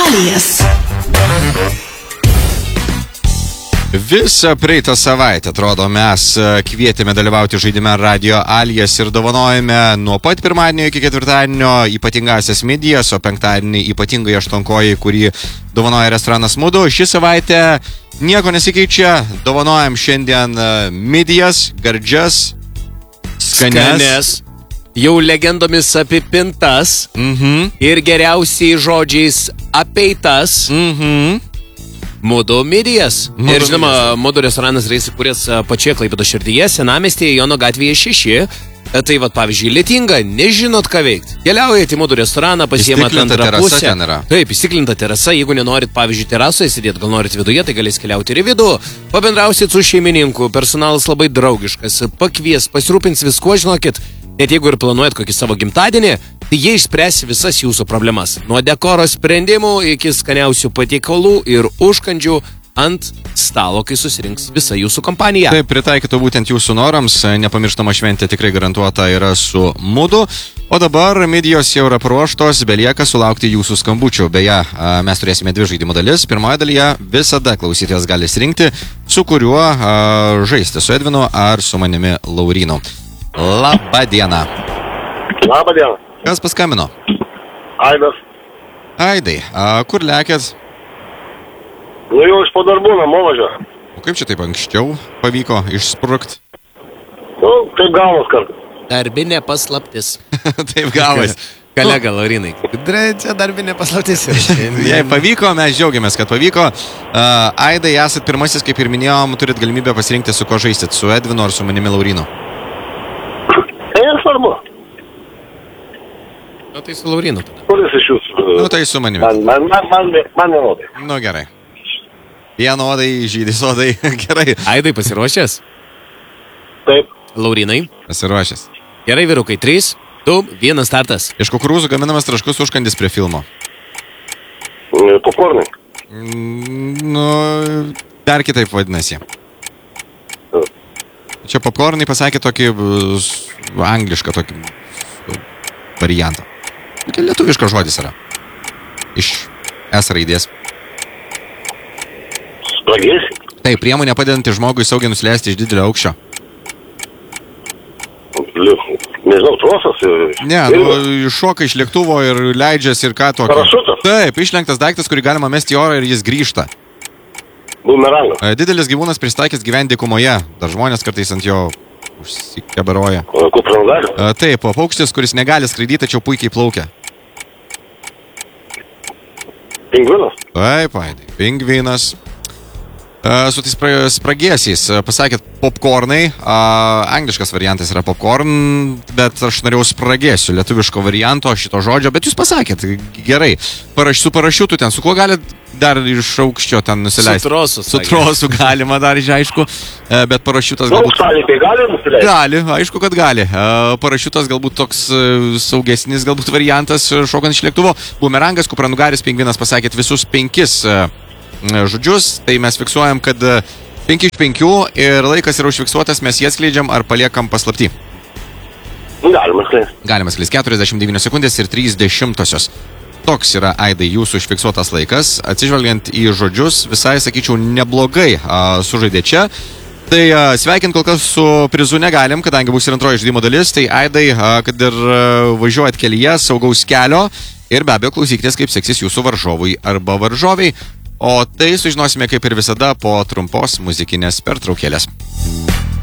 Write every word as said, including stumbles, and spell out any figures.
Alijas. Visą praeitą savaitę, atrodo, mes kvietėme dalyvauti žaidime Radio Alijas ir dovanojame nuo pat pirmadienio iki ketvirtadienio ypatingasias midijas, o penktadienį ypatingai aštuonkojai, kurį dovanoja restoranas Mudu. Ši savaitė nieko nesikeičia, dovanojam šiandien midijas, gardžias, skanes. skanes. Jau legendomis apipintas Mhm. ir geriausiai žodžiais apeitas. Mhm. Mudu midijas. Mudu Ir žinoma, midijas. Mudu restoranas yra įsikūręs pačioje Klaipėdos širdyje, Senamiestyje, Jono gatvėje šeši. Tai vat, pavyzdžiui, lietinga, nežinot ką veikti. Keliaujate į Mudu restoraną, pasiėmat Įstiklinta antrą terasa pusę. ten yra. Taip, įstiklinta terasa. Jeigu nenorit, pavyzdžiui, terasoje sėdėti, gal norit viduje, tai galės keliauti ir į vidų. Pabendrausit su šeimininku, personalas labai draugiškas, pakvies, pasirūpins viskuo, žinokit. Net jeigu ir planuojat kokį savo gimtadienį, tai jie išspręs visas jūsų problemas. Nuo dekoro sprendimų iki skaniausių patiekalų ir užkandžių ant stalo, kai susirinks visa jūsų kompanija. Taip, pritaikytų būtent jūsų norams, nepamirštama šventė tikrai garantuota yra su Mudu. O dabar midijos jau yra paruoštos, belieka sulaukti jūsų skambučių. Beje, mes turėsime dvi žaidimo dalis. Pirmoje dalyje visada klausytojas gali surinkti, su kuriuo a, žaisti, su Edvinu ar su manimi Laurynu. Labą dieną. Labą dieną. Kas paskambino? Aidas. Aidai, a, kur lekėt? Nu jau iš po darbų namo važiuoju. O kaip čia taip anksčiau pavyko išsprukti? Nu, kaip gavos kartais. Darbinė paslaptis. Taip gavas. Kolega Laurinai. Čia darbinė paslaptis. Jei pavyko, mes džiaugiamės, kad pavyko. Uh, Aidai, esat pirmasis, kaip ir minėjom, turit galimybę pasirinkti, su ko žaisit, su Edvinu ar su manimi Laurinu. Tai ir svarbu. Nu, tai su Laurinu tada. Kuris iš jūsų? Nu, tai su manimi. Man, man, man, man, man nenodai. Nu, gerai. Vienodai, žydai sodai. Gerai. Aidai, pasiruošęs? Taip. Laurinai. Pasiruošęs. Gerai, vyrukai. trys, du, vienas startas. Iš kukurūzų gaminamas traškus užkandis prie filmo. Popkornai. Mm, nu, dar kitaip vadinasi. Čia popkornai pasakė tokį uh, anglišką tokį variantą. Tokia lietuviška žodis yra. Iš S raidės. Spragėsi. Tai priemonė padedanti žmogui saugiai nusileisti iš didelio aukščio. Nežinau, trosas. Ne, nu, šoka iš lėktuvo ir leidžiasi ir ką tokio. Parašutas? Taip, išlenktas daiktas, kurį galima mesti į orą ir jis grįžta. Bumerangas. E, Didelis gyvūnas pristaikęs gyventi dykumoje. Dar žmonės kartais ant jo užsikebaroja. Kuprangalis. E, Taip, o paukštis, kuris negali skraidyti, tačiau puikiai plaukia. Pingvinas. Taip, Aidai, pingvinas. E, Su tais spra- spragėsiais e, pasakėt popkornai. A, Angliškas variantas yra popcorn, bet aš norėjau spragėsių, lietuviško varianto šito žodžio, bet jūs pasakėt, gerai. Paraš, su parašiutu ten, su kuo galit dar iš aukščio ten nusileisti? Su trosu, Su sakė. trosu galima dar, aišku, e, bet parašiutas Nu, galbūt... sąlygai gali nusileisti? Gali, aišku, kad gali. E, Parašiutas galbūt toks e, saugesnis galbūt variantas e, šokant iš lėktuvo. Bumerangas, kupranugaris, pingvinas, pasakėt visus penkis e, žodžius, tai mes fiksuojam, kad e, penki iš penkių ir laikas yra užfiksuotas, mes jį atskleidžiam ar paliekam paslapti. Galima skleisti. Galime skleisti keturiasdešimt devynios sekundės ir trys dešimtosios. Toks yra, Aidai, jūsų užfiksuotas laikas. Atsižvelgiant į žodžius, visai, sakyčiau, neblogai a, sužaidė čia. Tai a, sveikint kol kas su prizu negalim, kadangi bus ir antroji žaidimo dalis. Tai Aidai, a, kad ir a, važiuojat kelyje, saugaus kelio ir be abejo klausykitės, kaip seksis jūsų varžovui arba varžoviai. O tai sužinosime kaip ir visada po trumpos muzikinės pertraukėlės.